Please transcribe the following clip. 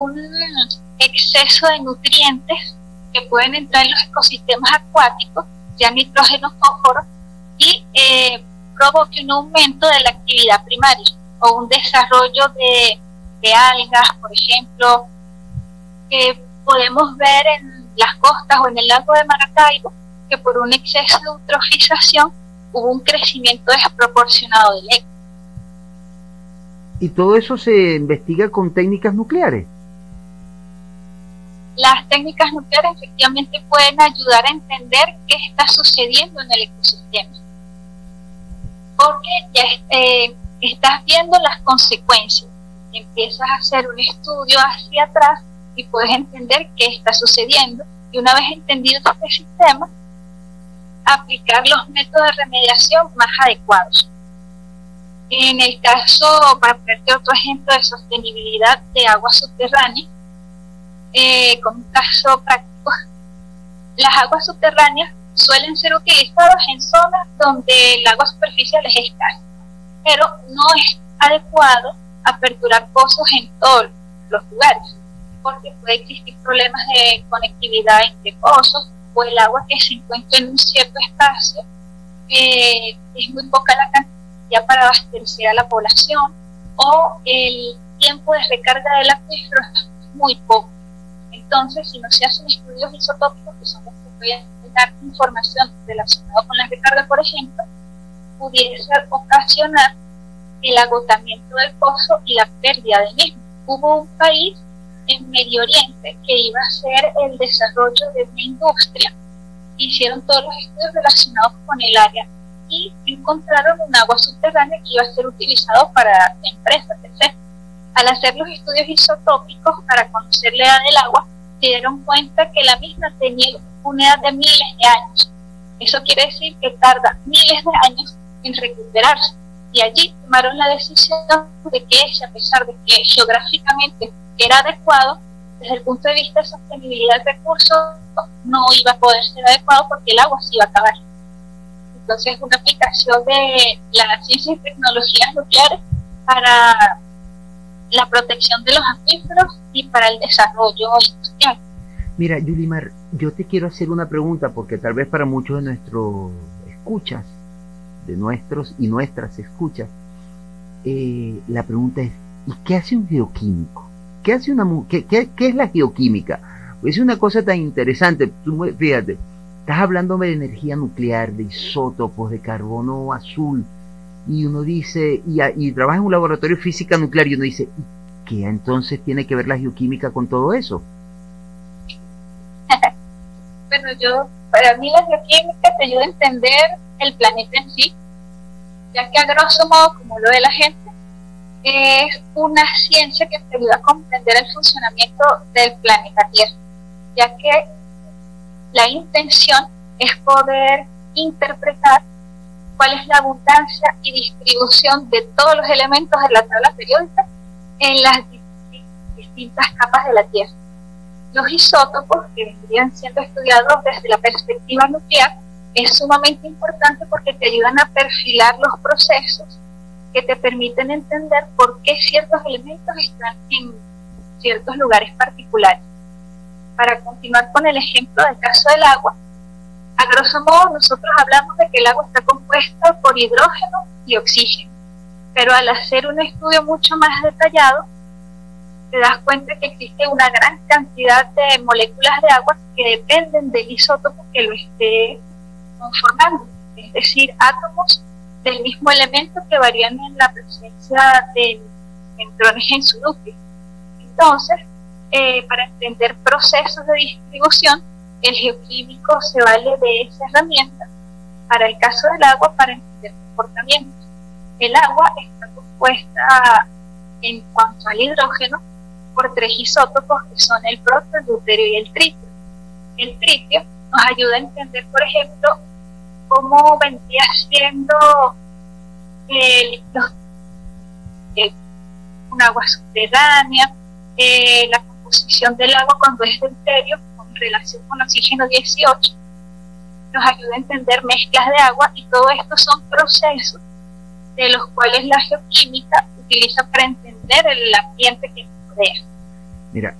un exceso de nutrientes que pueden entrar en los ecosistemas acuáticos, ya nitrógeno, fósforo, y provoque un aumento de la actividad primaria o un desarrollo de algas, por ejemplo, que podemos ver en las costas o en el lago de Maracaibo, que por un exceso de eutrofización hubo un crecimiento desproporcionado del eco. ¿Y todo eso se investiga con técnicas nucleares? Las técnicas nucleares efectivamente pueden ayudar a entender qué está sucediendo en el ecosistema, porque ya estás viendo las consecuencias, empiezas a hacer un estudio hacia atrás y puedes entender qué está sucediendo, y una vez entendido este sistema, aplicar los métodos de remediación más adecuados. En el caso, para ponerte otro ejemplo de sostenibilidad de aguas subterráneas, con un caso práctico, las aguas subterráneas suelen ser utilizadas en zonas donde el agua superficial es escasa, pero no es adecuado aperturar pozos en todos los lugares, porque puede existir problemas de conectividad entre pozos, o el agua que se encuentra en un cierto espacio es muy poca la cantidad para abastecer a la población, o el tiempo de recarga del acuífero es muy poco. Entonces, si no se hacen estudios isotópicos, que son los que pueden dar información relacionada con la recarga, por ejemplo, pudiese ocasionar el agotamiento del pozo y la pérdida del mismo. Hubo un país en Medio Oriente que iba a hacer el desarrollo de una industria, hicieron todos los estudios relacionados con el área y encontraron un agua subterránea que iba a ser utilizado para empresas, etc. Al hacer los estudios isotópicos para conocer la edad del agua, se dieron cuenta que la misma tenía una edad de miles de años. Eso quiere decir que tarda miles de años en recuperarse, y allí tomaron la decisión de que ese, a pesar de que geográficamente era adecuado, desde el punto de vista de sostenibilidad del recurso, no iba a poder ser adecuado porque el agua se iba a acabar. Entonces, una aplicación de la ciencia y tecnologías nucleares para la protección de los acuíferos y para el desarrollo industrial. Mira, Yulimar, yo te quiero hacer una pregunta, porque tal vez para muchos de nuestros escuchas, de nuestros y nuestras escuchas, la pregunta es, ¿y qué hace un geoquímico? ¿Qué hace qué es la geoquímica? Pues es una cosa tan interesante. Tú, fíjate, estás hablándome de energía nuclear, de isótopos, de carbono azul, y uno dice, y trabaja en un laboratorio de física nuclear, y uno dice, ¿qué entonces tiene que ver la geoquímica con todo eso? Bueno, para mí la geoquímica te ayuda a entender el planeta en sí, ya que a grosso modo, como lo ve la gente, es una ciencia que te ayuda a comprender el funcionamiento del planeta Tierra, ya que la intención es poder interpretar cuál es la abundancia y distribución de todos los elementos de la tabla periódica en las distintas capas de la Tierra. Los isótopos, que vendrían siendo estudiados desde la perspectiva nuclear, es sumamente importante porque te ayudan a perfilar los procesos que te permiten entender por qué ciertos elementos están en ciertos lugares particulares. Para continuar con el ejemplo del caso del agua, a grosso modo nosotros hablamos de que el agua está compuesta por hidrógeno y oxígeno, pero al hacer un estudio mucho más detallado, te das cuenta que existe una gran cantidad de moléculas de agua que dependen del isótopo que lo esté conformando, es decir, átomos del mismo elemento que varían en la presencia de neutrones en su núcleo. Entonces, para entender procesos de distribución, el geoquímico se vale de esa herramienta para el caso del agua para entender comportamientos. El agua está compuesta, en cuanto al hidrógeno, por 3 isótopos que son el proto, el deuterio y el tritio. El tritio nos ayuda a entender, por ejemplo, cómo vendría siendo un agua subterránea, la composición del agua cuando es deuterio con relación con oxígeno 18, nos ayuda a entender mezclas de agua, y todo esto son procesos de los cuales la geoquímica utiliza para entender el ambiente que nos rodea. Mira,